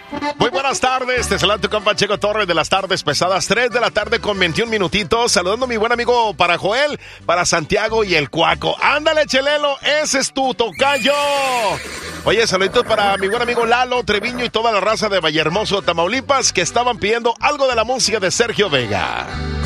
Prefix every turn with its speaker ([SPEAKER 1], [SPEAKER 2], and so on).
[SPEAKER 1] Muy buenas tardes, te saluda tu compa Checo Torres de las tardes pesadas, 3 de la tarde con 21 minutitos, saludando a mi buen amigo para Joel, para Santiago y el Cuaco. Ándale, Chelelo, ese es tu tocayo. Oye, saluditos para mi buen amigo Lalo Treviño y toda la raza de Vallehermoso, Tamaulipas, que estaban pidiendo algo de la música de Sergio Vega.